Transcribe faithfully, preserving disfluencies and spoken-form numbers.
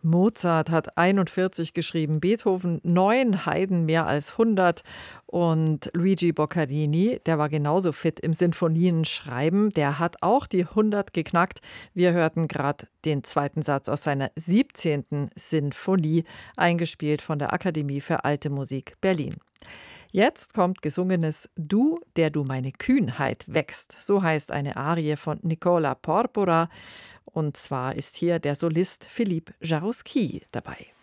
Mozart hat einundvierzig geschrieben, Beethoven neun, Haydn mehr als hundert und Luigi Boccherini, der war genauso fit im Sinfonien schreiben, der hat auch die hundert geknackt. Wir hörten gerade den zweiten Satz aus seiner siebzehnten Sinfonie, eingespielt von der Akademie für Alte Musik Berlin. Jetzt kommt gesungenes Du, der du meine Kühnheit wächst. So heißt eine Arie von Nicola Porpora. Und zwar ist hier der Solist Philippe Jarouski dabei.